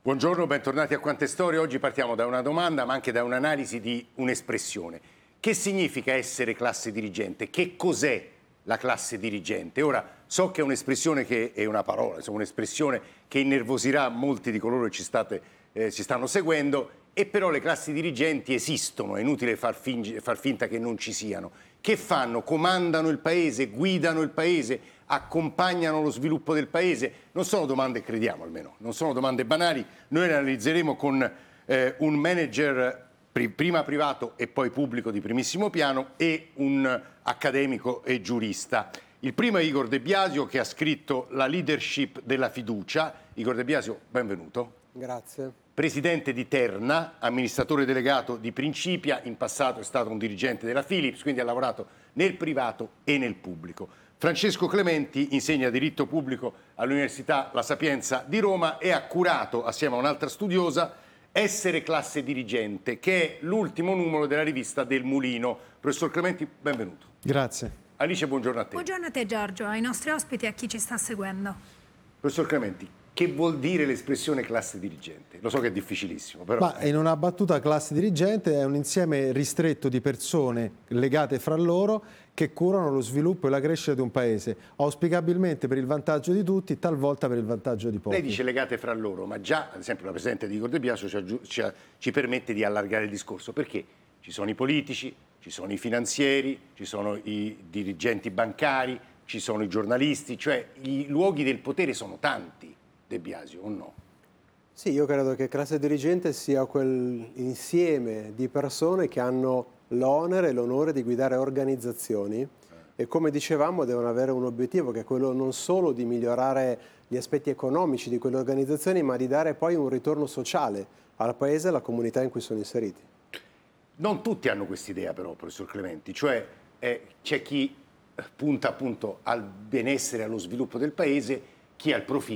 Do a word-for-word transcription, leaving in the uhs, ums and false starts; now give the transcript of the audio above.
Buongiorno, bentornati a Quante Storie. Oggi partiamo da una domanda ma anche da un'analisi di un'espressione. Che significa essere classe dirigente? Che cos'è la classe dirigente? Ora, so che è un'espressione che è una parola, insomma un'espressione che innervosirà molti di coloro che ci, state, eh, ci stanno seguendo, e però le classi dirigenti esistono, è inutile far, fingi, far finta che non ci siano. Che fanno? Comandano il paese, guidano il paese, accompagnano lo sviluppo del paese? Non sono domande, crediamo almeno, non sono domande banali. Noi le analizzeremo con eh, un manager pri- prima privato e poi pubblico di primissimo piano e un accademico e giurista. Il primo è Igor De Biasio, che ha scritto La leadership della fiducia. Igor De Biasio, benvenuto. Grazie. Presidente di Terna, amministratore delegato di Principia, in passato è stato un dirigente della Philips, quindi ha lavorato nel privato e nel pubblico. Francesco Clementi insegna diritto pubblico all'Università La Sapienza di Roma e ha curato, assieme a un'altra studiosa, Essere classe dirigente, che è l'ultimo numero della rivista del Mulino. Professor Clementi, benvenuto. Grazie. Alice, buongiorno a te. Buongiorno a te Giorgio, ai nostri ospiti e a chi ci sta seguendo. Professor Clementi, che vuol dire l'espressione classe dirigente? Lo so che è difficilissimo, però... Ma in una battuta, classe dirigente è un insieme ristretto di persone legate fra loro che curano lo sviluppo e la crescita di un paese, auspicabilmente per il vantaggio di tutti, talvolta per il vantaggio di pochi. Lei dice legate fra loro, ma già, ad esempio, la Presidente di Igor De Biasio ci, aggiu- ci, ci permette di allargare il discorso. Perché? Ci sono i politici, ci sono i finanzieri, ci sono i dirigenti bancari, ci sono i giornalisti, cioè i luoghi del potere sono tanti. De Biasio, o no? Sì, io credo che classe dirigente sia quell'insieme di persone che hanno l'onere e l'onore di guidare organizzazioni e, come dicevamo, devono avere un obiettivo che è quello non solo di migliorare gli aspetti economici di quelle organizzazioni, ma di dare poi un ritorno sociale al paese e alla comunità in cui sono inseriti. Non tutti hanno quest'idea però, professor Clementi, cioè eh, c'è chi punta appunto al benessere e allo sviluppo del paese, chi al profitto.